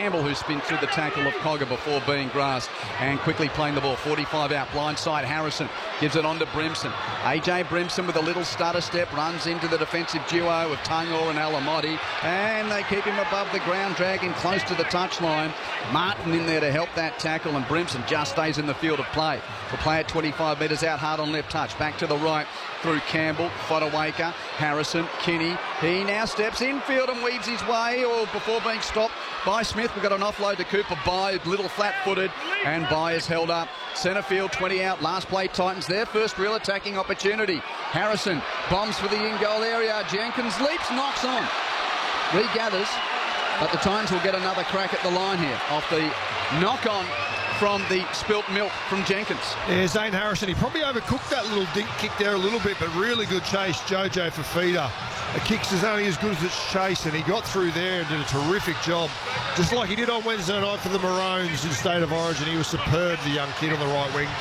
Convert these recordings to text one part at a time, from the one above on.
Campbell, who spins through the tackle of Cogger before being grasped and quickly playing the ball. 45 out, blindside. Harrison gives it on to Brimson. AJ Brimson with a little stutter step runs into the defensive duo of Tungor and Alamotti, and they keep him above the ground, dragging close to the touchline. Martin in there to help that tackle, and Brimson just stays in the field of play. We'll play at 25 metres out, hard on left touch. Back to the right through Campbell, Fodawaker, Harrison, Kinney. He now steps infield and weaves his way, or before being stopped by Smith. We've got an offload to Cooper By, little flat-footed, and By is held up. Centre field, 20 out, last play Titans, their first real attacking opportunity. Harrison bombs for the in-goal area. Jenkins leaps, knocks on. Regathers, but the Titans will get another crack at the line here off the knock-on from the spilt milk from Jenkins. Yeah, Zane Harrison, he probably overcooked that little dink kick there a little bit, but really good chase, Jojo Fafita. The kicks is only as good as its chase, and he got through there and did a terrific job. Just like he did on Wednesday night for the Maroons in State of Origin. He was superb, the young kid on the right wing.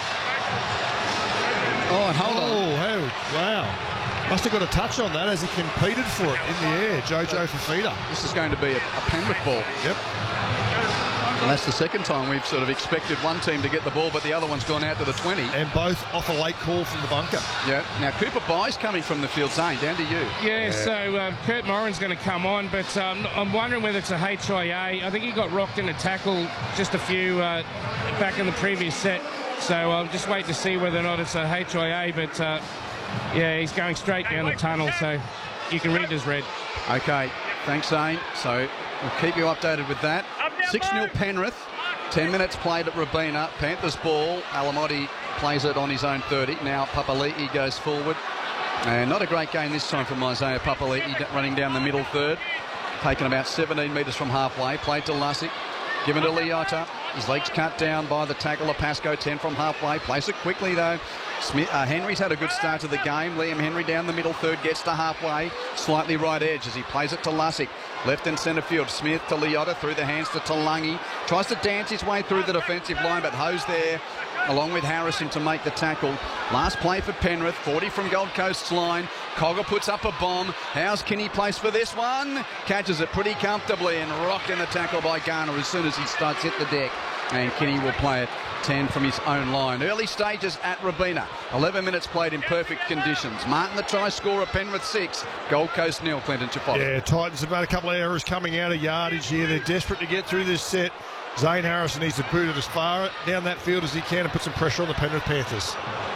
Oh, and hold on. Oh, wow. Must have got a touch on that as he competed for it in the air, Jojo Fafita. This is going to be a Penrith ball. Yep. And that's the second time we've sort of expected one team to get the ball, but the other one's gone out to the 20. And both off a late call from the bunker. Yeah. Now, Cooper Bye's coming from the field. Zane, down to you. Yeah, so Kurt Moran's going to come on, but I'm wondering whether it's a HIA. I think he got rocked in a tackle just a few back in the previous set. So I'll just wait to see whether or not it's a HIA, but yeah, he's going straight down the tunnel, so you can read it as red. Okay, thanks, Zane. So we'll keep you updated with that. 6-0 Penrith, 10 minutes played at Robina. Panthers ball, Alamotti plays it on his own 30. Now Papali'i goes forward. And not a great game this time from Isaiah Papali'i, running down the middle third. Taken about 17 metres from halfway, played to Lussick. Given to Leota. His legs cut down by the tackle of Pascoe, 10 from halfway. Plays it quickly, though. Henry's had a good start to the game. Liam Henry down the middle third, gets to halfway. Slightly right edge as he plays it to Lussick. Left and centre field. Smith to Leota, through the hands to Talangi. Tries to dance his way through the defensive line, but Ho's there along with Harrison to make the tackle. Last play for Penrith, 40 from Gold Coast's line. Cogger puts up a bomb. How's Kinney placed for this one? Catches it pretty comfortably and rocked in the tackle by Garner as soon as he starts hit the deck. And Kinney will play it 10 from his own line. Early stages at Robina. 11 minutes played in perfect conditions. Martin the try scorer, Penrith 6. Gold Coast nil, Clinton Chaffotta. Yeah, Titans have made a couple of errors coming out of yardage here. They're desperate to get through this set. Zane Harrison needs to boot it as far down that field as he can and put some pressure on the Penrith Panthers.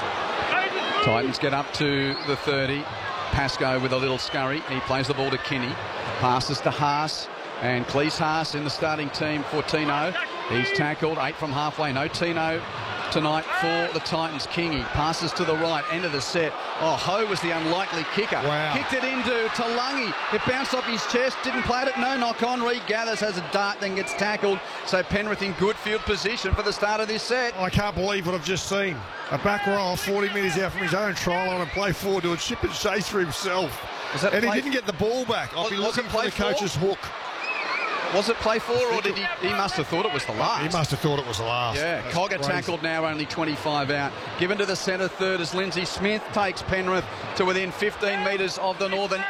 Titans get up to the 30. Pascoe with a little scurry. He plays the ball to Kinney. Passes to Haas. And Cleese Haas in the starting team for Tino. He's tackled, 8 from halfway. No Tino tonight for the Titans. Kingy passes to the right, end of the set. Oh, Ho was the unlikely kicker. Wow. Kicked it into Talangi. It bounced off his chest, didn't play it. No knock on. Regathers, has a dart, then gets tackled. So Penrith in good field position for the start of this set. I can't believe what I've just seen. A back row 40 metres out from his own try line and play forward to a chip and chase for himself. And he didn't get the ball back. I'll be looking for the coach's hook. Was it play 4 or did he must have thought it was the last? He must have thought it was the last. Yeah, Cogger tackled now, only 25 out. Given to the centre third as Lindsay Smith takes Penrith to within 15 metres of the northern